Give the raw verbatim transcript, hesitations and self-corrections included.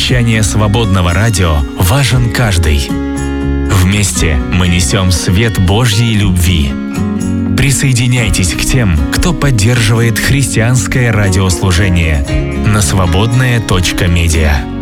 вещание свободного радио важен каждый. Вместе мы несем свет Божьей любви. Присоединяйтесь к тем, кто поддерживает христианское радиослужение на свободная точка медиа.